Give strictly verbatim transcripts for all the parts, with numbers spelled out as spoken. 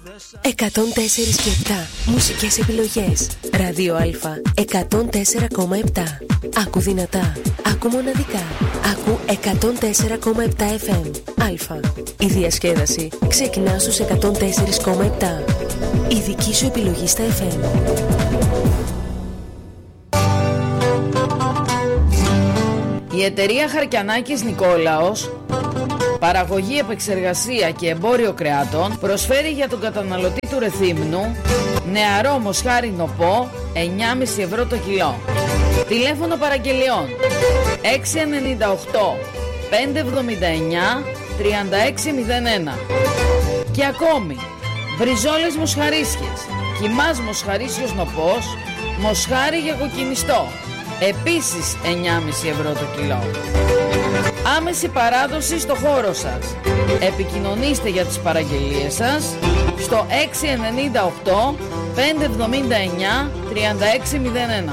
εκατόν τέσσερα και επτά μουσικές επιλογές. Ράδιο Α εκατόν τέσσερα κόμμα επτά. Άκου δυνατά, άκου μοναδικά. Άκου εκατόν τέσσερα κόμμα επτά εφ εμ. Α. Η διασκέδαση ξεκινά στους εκατόν τέσσερα κόμμα επτά. Η δική σου επιλογή στα εφ εμ. Η εταιρεία Χαρκιανάκης Νικόλαος, παραγωγή, επεξεργασία και εμπόριο κρεάτων, προσφέρει για τον καταναλωτή του Ρεθύμνου νεαρό μοσχάρι νοπό εννιά κόμμα πέντε ευρώ το κιλό. Τηλέφωνο παραγγελιών έξι εννιά οκτώ πέντε εβδομήντα εννιά τριάντα έξι μηδέν ένα. Και ακόμη μπριζόλες μοσχαρίσιες, κιμάς μοσχαρίσιος νοπός, μοσχάρι για κοκκινιστό, επίσης εννιά κόμμα πέντε ευρώ το κιλό. Άμεση παράδοση στο χώρο σας. Επικοινωνήστε για τις παραγγελίες σας στο έξι εννιά οκτώ πέντε εβδομήντα εννιά τριάντα έξι μηδέν ένα.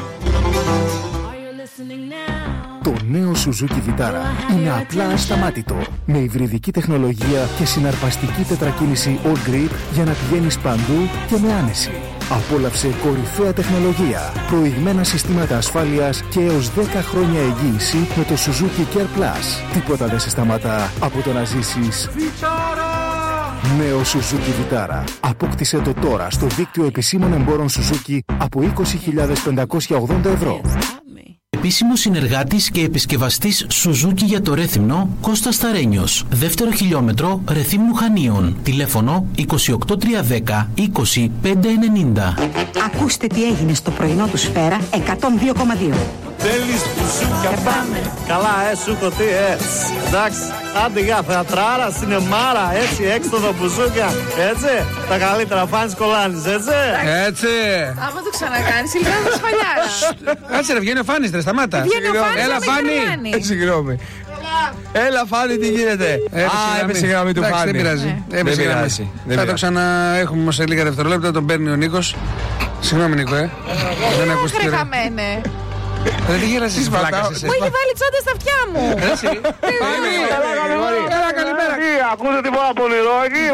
Το νέο Suzuki Vitara είναι απλά ασταμάτητο. Με υβριδική τεχνολογία και συναρπαστική τετρακίνηση All Grip για να πηγαίνεις παντού και με άνεση. Απόλαυσε κορυφαία τεχνολογία, προηγμένα συστήματα ασφάλειας και έως δέκα χρόνια εγγύηση με το Suzuki Care Plus. Τίποτα δεν σε σταματά από το να ζήσεις Vitara! Νέο Suzuki Vitara. Απόκτησε το τώρα στο δίκτυο επισήμων εμπόρων Suzuki από είκοσι χιλιάδες πεντακόσια ογδόντα ευρώ. Επίσημος συνεργάτης και επισκευαστής Suzuki για το Ρέθυμνο, Κώστας Σταρένιος. Δεύτερο χιλιόμετρο Ρεθύμνου Χανίων. Τηλέφωνο είκοσι οκτώ τριακόσια δέκα είκοσι πέντε ενενήντα. Ακούστε τι έγινε στο πρωινό του Σφαίρα εκατόν δύο κόμμα δύο. Θέλεις μπουζούκια, πάμε. Καλά, ε, σούκο, τι, ε. Εντάξει, άντε για θεατράρα, σινεμάρα, έτσι, έξοδο μπουζούκια, έτσι. Τα καλύτερα φάνης κολλάνης, έτσι. Έτσι. Άμα το ξανακάνεις, ηλικρά θα σφαλιάρας. Κάτσε ρε, βγαίνει ο Φάνης, ρε, σταμάτα. Βγαίνει ο Φάνης, έλα, Φάνη. Συγγνώμη. Έλα, Φάνη, τι γίνεται. Α, έπεσε η γραμμή του Φάνη. Δεν πειράζει. Δεν πειράζει. Θα το ξαναέχουμε όμως σε λίγα δευτερόλεπτα, τον παίρνει ο Νίκος. Συγγνώμη, Νίκο, ε. Δεν ακούστηκε. Δεν τι γέλασες τις βλάκας εσύ. Μου έχει βάλει τσάντα στα αυτιά μου. Έτσι. Έλα, καλημέρα. Ακούτε τίποτα από όνειρο εκεί.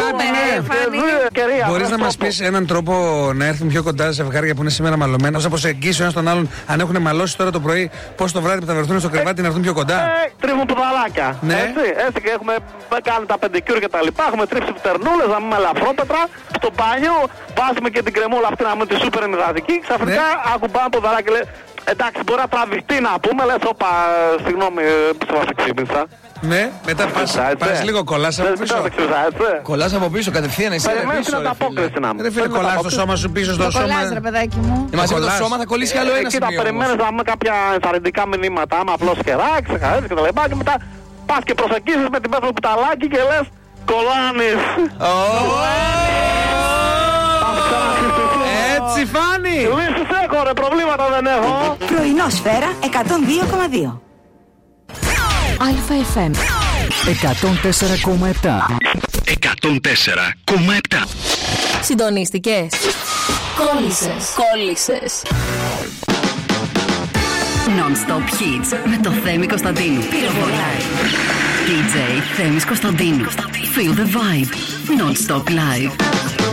Μπορείς να μας πεις έναν τρόπο να έρθουν πιο κοντά σε ζευγάρια που είναι σήμερα μαλωμένα, ώστε να προσεγγίσει ο ένας τον άλλον, αν έχουν μαλώσει τώρα το πρωί, πώς το βράδυ που θα βρεθούν στο κρεβάτι να έρθουν πιο κοντά. Τρίβουν πουδαλάκια. Έτσι, έτσι και έχουμε κάνει τα πεντεκιούρ και τα λοιπά. Έχουμε τρίψει φτερνούλες, να μην ελαφρόπετρα. Στο μπάνιο βάζουμε και την κρεμούλα αυτή να μην τη σούπερ ενυδατική. Ξαφνικά ακουμπάμε ποδαράκι. Εντάξει, μπορεί να τραβηχτεί να πούμε, λες, όπα, συγγνώμη, σε μας εξύπνησα. Ναι, μετά πας, πας λίγο κολλάς από πίσω. Κολλάς από πίσω, κατευθείαν εσύ ρε πίσω, ρε φίλε. Ρε φίλε, κολλάς το σώμα σου πίσω στο σώμα. Κολλάς ρε παιδάκι μου. Μαζί με το σώμα θα κολλήσει κι άλλο ένα σημείο. Κοίτα, περιμένεις να πούμε κάποια ενθαρρυντικά μηνύματα, άμα απλώς κεράκι, ξεχαρέσεις και τα λοιπά και μετά πας και προσεγγίσεις με την πέτρο κουταλάκι και λες, κολλάνεις. Έτσι, Φάνη! Λύσεις έχω ρε, προβλήματα δεν έχω. Πρωινό Σφαίρα εκατόν δύο κόμμα δύο. Α-εφ εμ εκατόν τέσσερα κόμμα επτά. εκατόν τέσσερα κόμμα επτά. Συντονίστηκες. Κόλλησες. Κόλλησες. Non-stop hits με το Θέμη Κωνσταντίνου. Πυροβολάει. ντι τζέι Θέμης Κωνσταντίνου. Feel the vibe. Non-stop live.